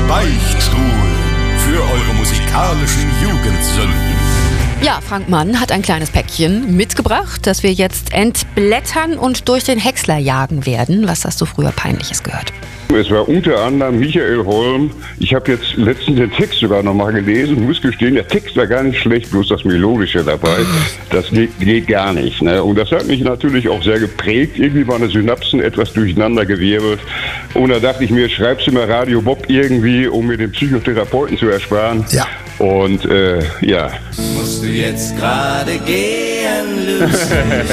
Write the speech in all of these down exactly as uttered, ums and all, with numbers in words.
Beichtstuhl für eure musikalischen Jugendsünden. Ja, Frank Mann hat ein kleines Päckchen mitgebracht, das wir jetzt entblättern und durch den Häcksler jagen werden. Was hast du früher Peinliches gehört? Es war unter anderem Michael Holm. Ich habe jetzt letztens den Text sogar nochmal gelesen. Muss gestehen, der Text war gar nicht schlecht, bloß das Melodische dabei. Das geht, geht gar nicht. Ne? Und das hat mich natürlich auch sehr geprägt. Irgendwie waren die Synapsen etwas durcheinander gewirbelt. Und da dachte ich mir, schreibst du mal Radio Bob irgendwie, um mir den Psychotherapeuten zu ersparen. Ja. Und äh, ja. Musst du jetzt gerade gehen, Lucy?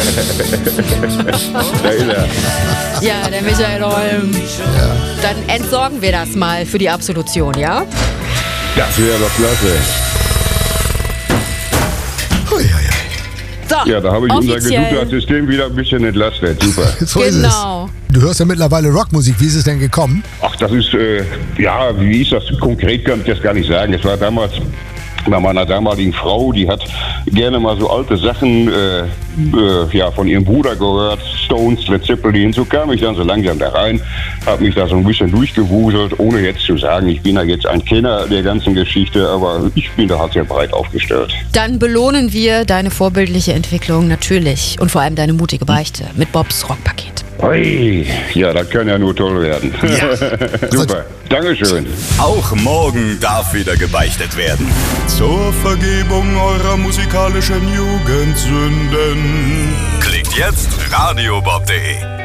Da ist er. Ja, der Michael Holm. Ja. Dann entsorgen wir das mal für die Absolution, ja? Das wäre doch klasse. Hui, hui, hui. So, Ja, da habe ich unser offiziell. Gesundheitssystem wieder ein bisschen entlastet. Super. So Genau. ist es. Du hörst ja mittlerweile Rockmusik. Wie ist es denn gekommen? Ach, das ist, äh, ja, wie ist das konkret, kann ich das gar nicht sagen. Es war damals bei meiner damaligen Frau, die hat gerne mal so alte Sachen äh, äh, ja, von ihrem Bruder gehört, Stones, Led Zeppelin. So kam ich dann so langsam da rein, habe mich da so ein bisschen durchgewuselt, ohne jetzt zu sagen, ich bin da jetzt ein Kenner der ganzen Geschichte, aber ich bin da halt sehr breit aufgestellt. Dann belohnen wir deine vorbildliche Entwicklung natürlich und vor allem deine mutige Beichte mit Bobs Rockpaket. Ui, ja, das kann ja nur toll werden. Ja. Super, Dankeschön. Auch morgen darf wieder gebeichtet werden. Zur Vergebung eurer musikalischen Jugendsünden. Klickt jetzt radiobob punkt de.